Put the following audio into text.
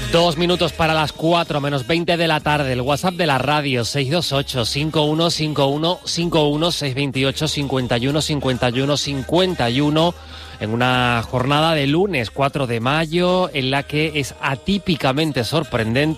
2 minutos para las 4, menos 20 de la tarde. El WhatsApp de la radio, 628-515151, 628-515151, en una jornada de lunes 4 de mayo, en la que es atípicamente sorprendente